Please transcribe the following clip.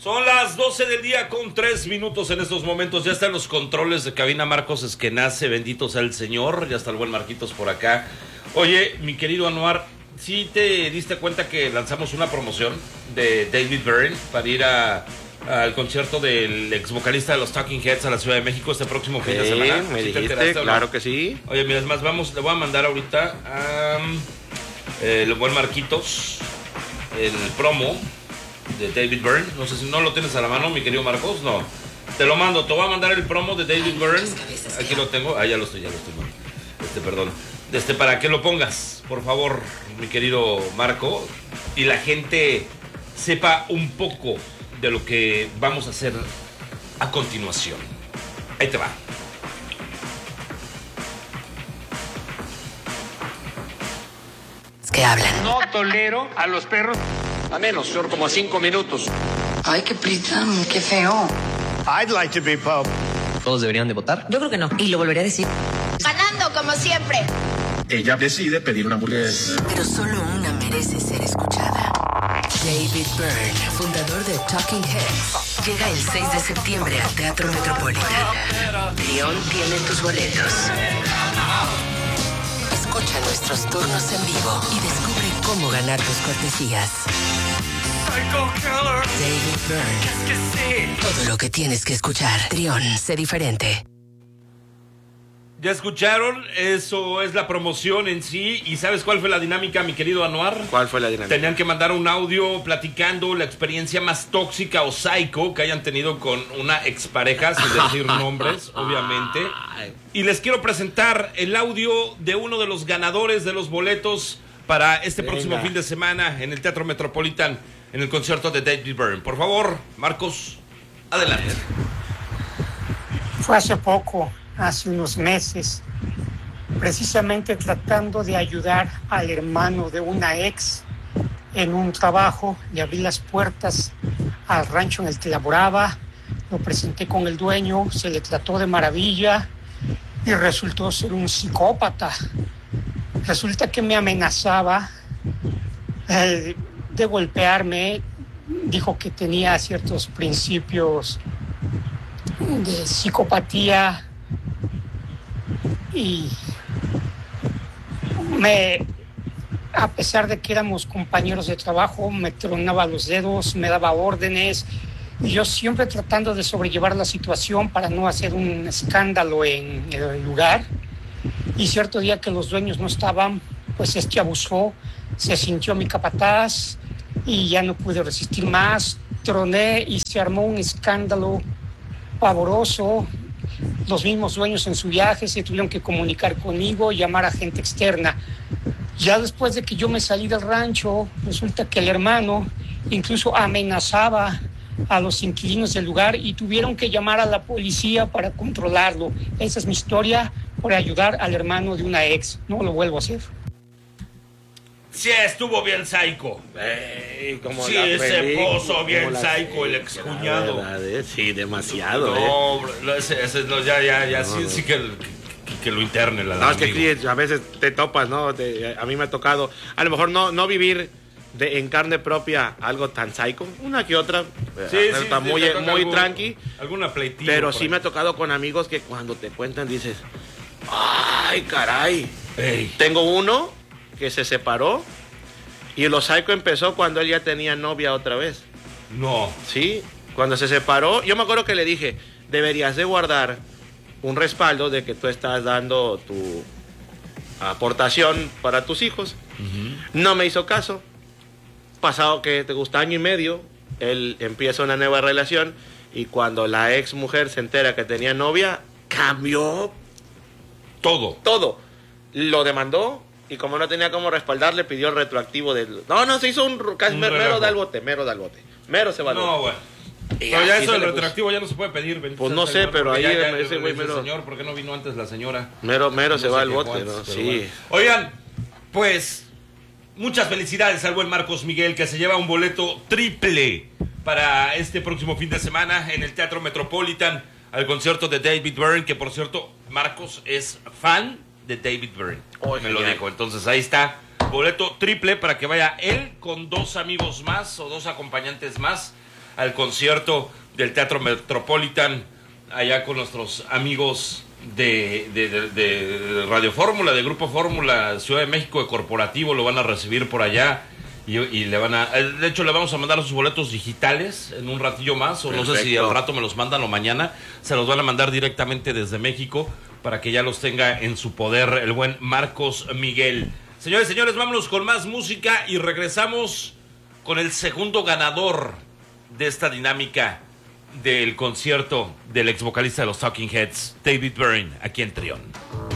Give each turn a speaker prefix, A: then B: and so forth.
A: Son las 12 del día con 3 minutos en estos momentos. Ya están los controles de cabina Marcos Esquenace, bendito sea el Señor. Ya está el buen Marquitos por acá. Oye, mi querido Anuar, ¿sí te diste cuenta que lanzamos una promoción de David Byrne para ir al concierto del ex vocalista de los Talking Heads a la Ciudad de México este próximo fin de semana?
B: Me
A: ¿Sí
B: dijiste, claro que sí.
A: Oye, mira, es más, le voy a mandar ahorita a el buen Marquitos el promo de David Byrne. No sé si no lo tienes a la mano, mi querido Marcos. No, te lo mando, te voy a mandar el promo de David Byrne. Aquí lo tengo, ya lo estoy mandando. Perdón, para que lo pongas, por favor, mi querido Marco, y la gente sepa un poco de lo que vamos a hacer a continuación. Ahí te va.
C: Es que hablan.
D: No tolero a los perros. A menos, son como 5 minutos.
C: Ay, qué prisa, qué feo.
D: I'd like to be Pope.
E: ¿Todos deberían de votar?
F: Yo creo que no, y lo volveré a decir.
G: Ganando como siempre.
H: Ella decide pedir una hamburguesa.
C: Pero solo una merece ser escuchada. David Byrne, fundador de Talking Heads, llega el 6 de septiembre al Teatro Metropolitan. León tiene tus boletos. Escucha nuestros turnos en vivo y descubre cómo ganar tus cortesías. David Byrne. Todo lo que tienes que escuchar. Trión, sé diferente.
A: ¿Ya escucharon? Eso es la promoción en sí. ¿Y sabes cuál fue la dinámica, mi querido Anuar?
B: ¿Cuál fue la dinámica?
A: Tenían que mandar un audio platicando la experiencia más tóxica o psycho que hayan tenido con una expareja, sin decir nombres, obviamente. Y les quiero presentar el audio de uno de los ganadores de los boletos para este próximo fin de semana en el Teatro Metropolitan, en el concierto de David Byrne. Por favor, Marcos, adelante.
I: Fue hace poco, hace unos meses, precisamente tratando de ayudar al hermano de una ex en un trabajo. Le abrí las puertas al rancho en el que laboraba, lo presenté con el dueño, se le trató de maravilla y resultó ser un psicópata. Resulta que me amenazaba de golpearme, dijo que tenía ciertos principios de psicopatía y a pesar de que éramos compañeros de trabajo, me tronaba los dedos, me daba órdenes, y yo siempre tratando de sobrellevar la situación para no hacer un escándalo en el lugar. Y cierto día que los dueños no estaban, pues abusó, se sintió mi capataz y ya no pude resistir más, troné y se armó un escándalo pavoroso. Los mismos dueños en su viaje se tuvieron que comunicar conmigo, llamar a gente externa. Ya después de que yo me salí del rancho, resulta que el hermano incluso amenazaba a los inquilinos del lugar y tuvieron que llamar a la policía para controlarlo. Esa es mi historia por ayudar al hermano de una ex. No lo vuelvo a hacer.
A: Sí, estuvo bien psycho.
B: Como
A: sí,
B: se
A: puso bien psycho el excuñado.
B: Sí, demasiado.
A: No, ya, sí que lo interne la.
B: No, es que a veces te topas, ¿no? A mí me ha tocado, a lo mejor no vivir en carne propia algo tan psycho, una que otra, está muy tranqui.
A: Alguna pleitilla.
B: Pero sí me ha tocado con amigos que cuando te cuentan dices, ay, caray.
A: Ey.
B: Tengo uno que se separó y lo psycho empezó cuando él ya tenía novia otra vez.
A: No.
B: Sí, cuando se separó, yo me acuerdo que le dije, deberías de guardar un respaldo de que tú estás dando tu aportación para tus hijos. No me hizo caso. Pasado que te gusta año y medio, él empieza una nueva relación y cuando la ex mujer se entera que tenía novia, cambió todo. Lo demandó y como no tenía cómo respaldar, le pidió el retroactivo del... No, se hizo mero da al bote. Mero se va al bote.
A: No, bueno. Pero ya eso del retroactivo ya no se puede pedir.
B: Pues no sé, pero ahí
A: ese güey mero... Señor, ¿por qué no vino antes la señora?
B: Mero
A: no
B: se va al bote, ¿no? Sí.
A: Bueno. Oigan, pues... muchas felicidades al buen Marcos Miguel, que se lleva un boleto triple para este próximo fin de semana en el Teatro Metropolitan al concierto de David Byrne, que por cierto, Marcos es fan de David Byrne. Me lo dijo. Entonces ahí está, boleto triple para que vaya él con 2 amigos más o 2 acompañantes más al concierto del Teatro Metropolitan, allá con nuestros amigos de Radio Fórmula, de Grupo Fórmula, Ciudad de México, de Corporativo, lo van a recibir por allá. Y le van a... De hecho, le vamos a mandar sus boletos digitales en un ratillo más, o
B: Perfecto.
A: no sé si al rato me los mandan o mañana. Se los van a mandar directamente desde México para que ya los tenga en su poder el buen Marcos Miguel. Señores, vámonos con más música y regresamos con el segundo ganador de esta dinámica del concierto del ex vocalista de los Talking Heads, David Byrne, aquí en Trión.